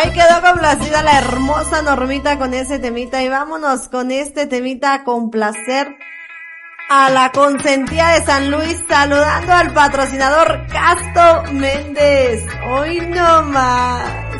ahí quedó complacida la hermosa Normita con ese temita y vámonos con este temita a complacer a la consentida de San Luis, saludando al patrocinador Casto Méndez. Hoy no más.